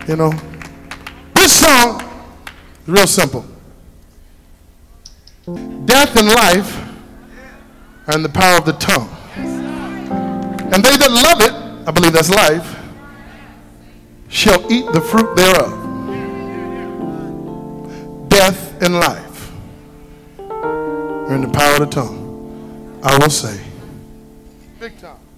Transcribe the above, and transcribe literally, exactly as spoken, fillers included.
You know, this song is real simple. Death and life are in the power of the tongue. And they that love it, I believe that's life, shall eat the fruit thereof. Death and life are in the power of the tongue. I will say, big time.